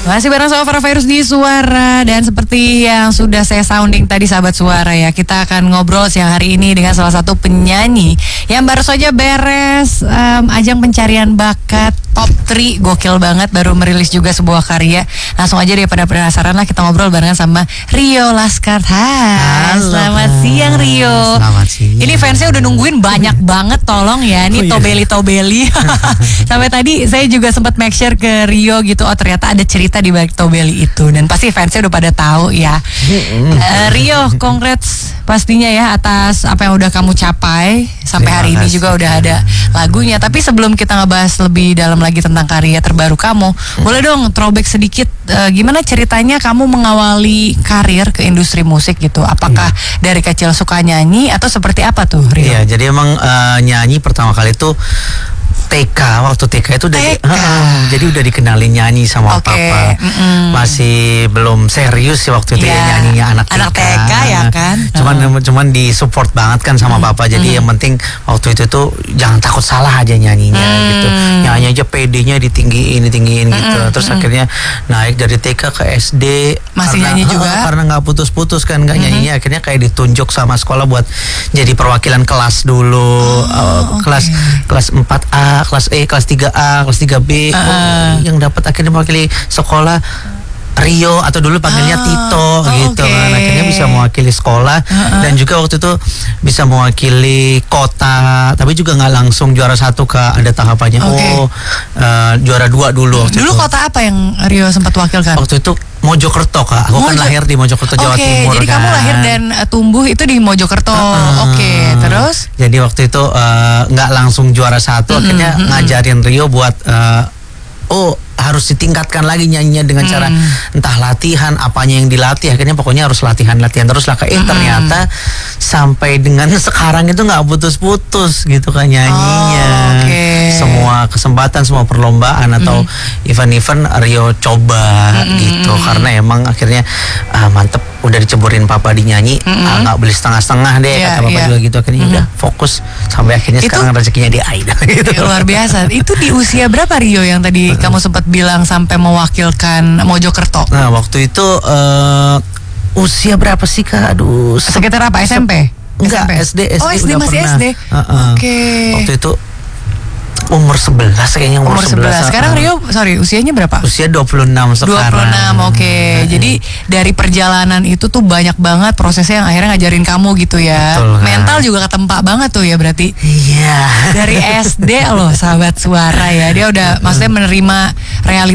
Masih bareng sama Farah Fairuz di Suara. Dan seperti yang sudah saya sounding tadi sahabat Suara ya, kita akan ngobrol siang hari ini dengan salah satu penyanyi yang baru saja beres ajang pencarian bakat top 3. Gokil banget, baru merilis juga sebuah karya. Langsung aja daripada penasaran lah, kita ngobrol barengan sama Rio Laskar. Hai, selamat siang Rio. Selamat siang. Ini fansnya udah nungguin banyak banget, tolong ya. Ini Tobeli. Sampai tadi saya juga sempat make share ke Rio gitu. Oh ternyata ada cerita di balik Tobeli itu. Dan pasti fansnya udah pada tahu ya. Rio, congrats pastinya ya atas apa yang udah kamu capai. Sampai hari ini juga udah ada lagunya. Tapi sebelum kita ngebahas lebih dalam lagi tentang karya terbaru kamu, boleh dong throwback sedikit, gimana ceritanya kamu mengawali karir ke industri musik gitu? Apakah dari kecil suka nyanyi atau seperti apa tuh Rio? Iya, jadi emang nyanyi pertama kali tuh waktu TK itu udah jadi udah dikenalin nyanyi sama papa. Masih belum serius sih waktu itu ya nyanyinya anak TK ya kan. Cuman di support banget kan sama papa. Jadi yang penting waktu itu tuh jangan takut salah aja nyanyinya gitu. Nyanyi aja PD-nya ditinggiin gitu. Terus akhirnya naik dari TK ke SD. Masih karena, nyanyi juga? Karena nggak putus-putus kan nggak nyanyinya. Akhirnya kayak ditunjuk sama sekolah buat jadi perwakilan kelas dulu. Kelas 4A, kelas E, kelas 3A, kelas 3B. Yang dapat akhirnya mewakili sekolah Rio, atau dulu panggilnya Tito gitu kan. Akhirnya bisa mewakili sekolah dan juga waktu itu bisa mewakili kota, tapi juga nggak langsung juara 1 ada tahapannya. Juara 2 dulu waktu Dulu itu. kota apa yang Rio sempat wakilkan? Waktu itu Mojokerto Kak. Aku kan lahir di Mojokerto, Jawa Timur. Jadi kan. kamu lahir dan tumbuh itu di Mojokerto. Terus? Jadi waktu itu nggak langsung juara 1, akhirnya ngajarin Rio buat harus ditingkatkan lagi nyanyinya dengan cara entah latihan, apanya yang dilatih. Akhirnya pokoknya harus latihan terus lah Kak. Ternyata sampai dengan sekarang itu nggak putus-putus gitu kan nyanyinya. Semua kesempatan, semua perlombaan atau event-event Rio coba gitu. Karena emang akhirnya mantep, udah diceburin papa di nyanyi, nggak beli setengah-setengah deh kata papa juga gitu. Akhirnya udah fokus sampai akhirnya sekarang rezekinya di Aida gitu. Luar biasa. Itu di usia berapa Rio yang tadi kamu sempat bilang sampai mewakilkan Mojokerto? Nah waktu itu usia berapa sih Kak? Aduh, sekitar apa? SMP? Enggak, SD. Oh SD, udah masih pernah. SD. Waktu itu umur 11 kayaknya, umur 11. Sekarang Rio, usianya berapa? Usia 26 sekarang. 26, Jadi dari perjalanan itu tuh banyak banget prosesnya yang akhirnya ngajarin kamu gitu ya. Betul, mental juga ketempa banget tuh ya berarti. Iya. Dari SD loh sahabat Suara ya. Dia udah maksudnya menerima realita